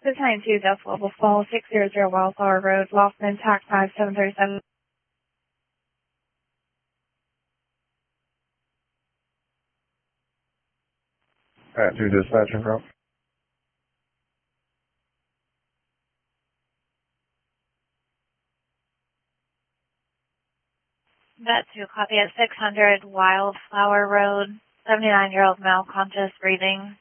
692 Delta Level Fall, 600 Wildflower Road, Lofton, TAC 5737. Pat 2 dispatching from. That 2 copy at 600 Wildflower Road, 79-year-old male, conscious, breathing.